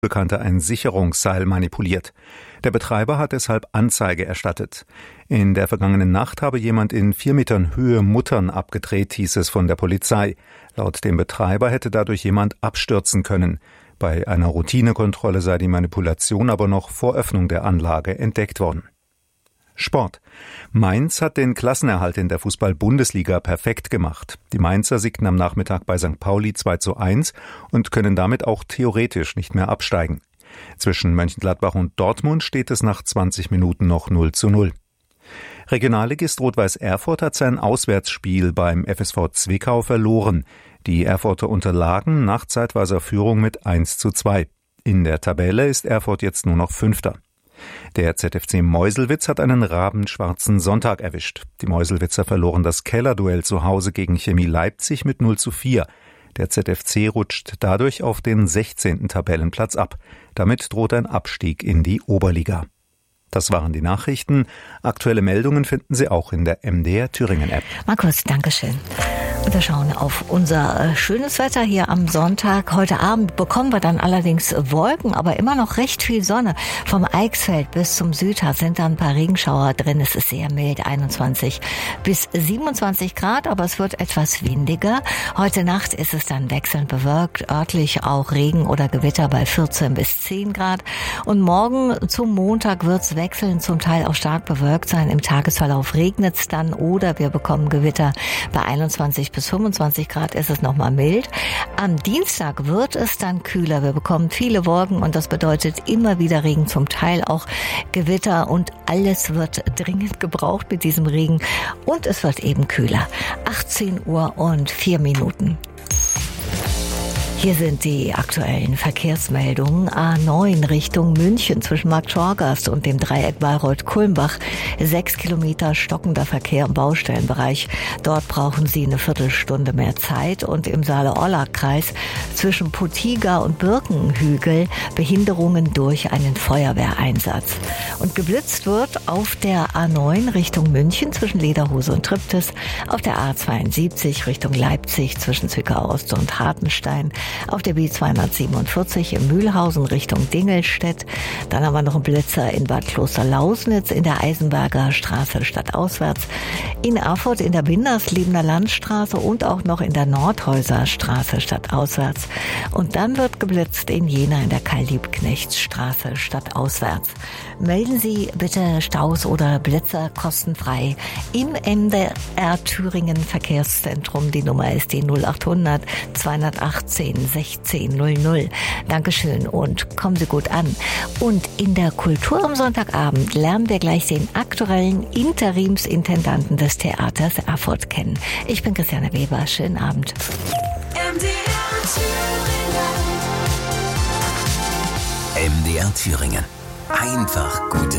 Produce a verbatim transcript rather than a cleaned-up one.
Bekannte ein Sicherungsseil manipuliert. Der Betreiber hat deshalb Anzeige erstattet. In der vergangenen Nacht habe jemand in vier Metern Höhe Muttern abgedreht, hieß es von der Polizei. Laut dem Betreiber hätte dadurch jemand abstürzen können. Bei einer Routinekontrolle sei die Manipulation aber noch vor Öffnung der Anlage entdeckt worden. Sport. Mainz hat den Klassenerhalt in der Fußball-Bundesliga perfekt gemacht. Die Mainzer siegten am Nachmittag bei Sankt Pauli zwei zu eins und können damit auch theoretisch nicht mehr absteigen. Zwischen Mönchengladbach und Dortmund steht es nach zwanzig Minuten noch null zu null. Regionalligist Rot-Weiß Erfurt hat sein Auswärtsspiel beim F S V Zwickau verloren. Die Erfurter unterlagen nach zeitweiser Führung mit eins zu zwei. In der Tabelle ist Erfurt jetzt nur noch Fünfter. Der Z F C Meuselwitz hat einen rabenschwarzen Sonntag erwischt. Die Meuselwitzer verloren das Kellerduell zu Hause gegen Chemie Leipzig mit null zu vier. Der Z F C rutscht dadurch auf den sechzehnten Tabellenplatz ab. Damit droht ein Abstieg in die Oberliga. Das waren die Nachrichten. Aktuelle Meldungen finden Sie auch in der M D R Thüringen App. Markus, Dankeschön. Wir schauen auf unser schönes Wetter hier am Sonntag. Heute Abend bekommen wir dann allerdings Wolken, aber immer noch recht viel Sonne. Vom Eichsfeld bis zum Südharz sind da ein paar Regenschauer drin. Es ist sehr mild, einundzwanzig bis siebenundzwanzig Grad, aber es wird etwas windiger. Heute Nacht ist es dann wechselnd bewölkt, örtlich auch Regen oder Gewitter bei vierzehn bis zehn Grad. Und morgen zum Montag wird es wechselnd, zum Teil auch stark bewölkt sein. Im Tagesverlauf regnet es dann oder wir bekommen Gewitter. Bei einundzwanzig bis fünfundzwanzig Grad ist es nochmal mild. Am Dienstag wird es dann kühler. Wir bekommen viele Wolken und das bedeutet immer wieder Regen, zum Teil auch Gewitter und alles wird dringend gebraucht mit diesem Regen und es wird eben kühler. achtzehn Uhr und vier Minuten. Hier sind die aktuellen Verkehrsmeldungen. A neun Richtung München zwischen Markt Schorgast und dem Dreieck Bayreuth-Kulmbach. Sechs Kilometer stockender Verkehr im Baustellenbereich. Dort brauchen Sie eine Viertelstunde mehr Zeit. Und im Saale-Orla-Kreis zwischen Potiga und Birkenhügel Behinderungen durch einen Feuerwehreinsatz. Und geblitzt wird auf der A neun Richtung München zwischen Lederhose und Triptis. Auf der A zweiundsiebzig Richtung Leipzig zwischen Zwickau-Ost und Hartenstein. Auf der B zweihundertsiebenundvierzig in Mühlhausen Richtung Dingelstedt. Dann haben wir noch einen Blitzer in Bad Kloster-Lausnitz in der Eisenberger Straße stadtauswärts. In Erfurt in der Bindersliebener Landstraße und auch noch in der Nordhäuser Straße stadtauswärts. Und dann wird geblitzt in Jena in der Karl-Liebknechts-Straße stadtauswärts. Melden Sie bitte Staus oder Blitzer kostenfrei im M D R Thüringen Verkehrszentrum. Die Nummer ist die null achthundert zweihundertachtzehn sechzehn null null. Dankeschön und kommen Sie gut an. Und in der Kultur am Sonntagabend lernen wir gleich den aktuellen Interimsintendanten des Theaters Erfurt kennen. Ich bin Christiane Weber. Schönen Abend. M D R Thüringen. M D R Thüringen. Einfach gute